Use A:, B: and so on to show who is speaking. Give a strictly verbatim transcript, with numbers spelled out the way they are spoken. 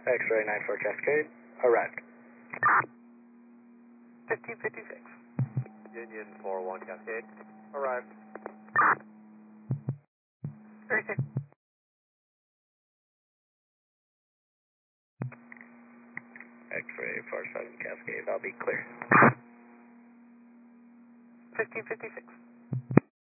A: X-ray nine four Cascade, arrived.
B: fifteen fifty-six.
C: Union four one Cascade, arrived.
B: thirty-six.
A: X-ray four seven Cascade, I'll be clear.
B: fifteen fifty-six.